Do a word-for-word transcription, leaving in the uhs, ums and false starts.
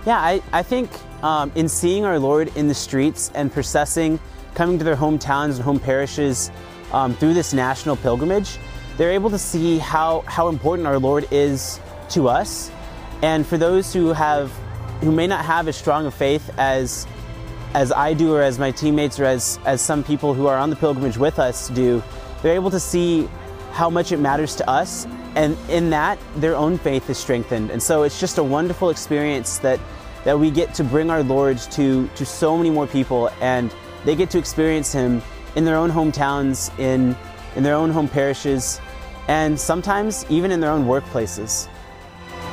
Yeah, I, I think um, in seeing our Lord in the streets and processing, coming to their hometowns and home parishes um, through this national pilgrimage, they're able to see how, how important our Lord is to us. And for those who have, who may not have as strong a faith as, as I do, or as my teammates, or as, as some people who are on the pilgrimage with us do, they're able to see how much it matters to us, and in that, their own faith is strengthened. And so it's just a wonderful experience that, that we get to bring our Lord to, to so many more people, and they get to experience Him in their own hometowns, in, in their own home parishes, and sometimes even in their own workplaces.